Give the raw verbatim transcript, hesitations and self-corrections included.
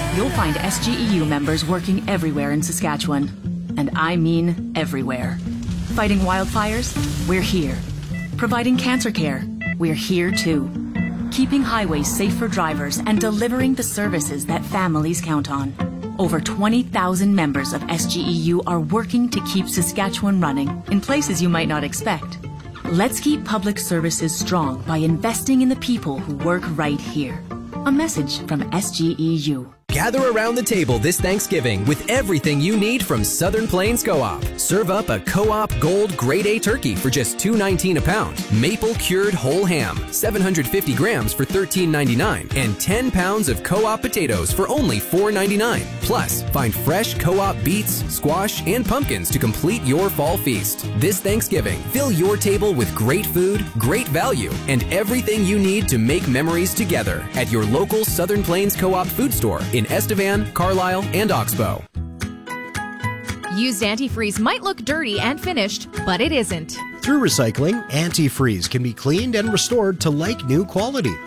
You'll find S G E U members working everywhere in Saskatchewan. And I mean everywhere. Fighting wildfires? We're here. Providing cancer care? We're here too. Keeping highways safe for drivers and delivering the services that families count on. Over twenty thousand members of S G E U are working to keep Saskatchewan running in places you might not expect. Let's keep public services strong by investing in the people who work right here. A message from S G E U. Gather around the table this Thanksgiving with everything you need from Southern Plains Co-op. Serve up a Co-op Gold Grade A turkey for just two dollars and nineteen cents a pound, maple cured whole ham, seven hundred fifty grams for thirteen dollars and ninety-nine cents, and ten pounds of Co-op potatoes for only four dollars and ninety-nine cents. Plus, find fresh Co-op beets, squash, and pumpkins to complete your fall feast. This Thanksgiving, fill your table with great food, great value, and everything you need to make memories together at your local Southern Plains Co-op food store in Estevan, Carlisle, and Oxbow. Used antifreeze might look dirty and finished, but it isn't. Through recycling, antifreeze can be cleaned and restored to like new quality.